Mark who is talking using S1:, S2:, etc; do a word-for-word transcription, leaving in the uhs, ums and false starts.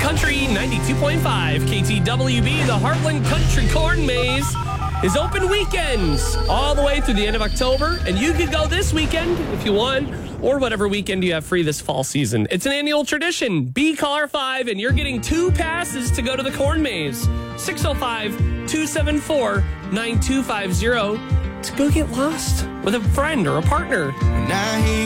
S1: Country ninety-two point five, K T W B, the Heartland Country Corn Maze is open weekends all the way through the end of October, and you could go this weekend if you want, or whatever weekend you have free this fall season. It's an annual tradition. Be caller five, and you're getting two passes to go to the Corn Maze. six oh five, two seven four, nine two five zero to go get lost with a friend or a partner.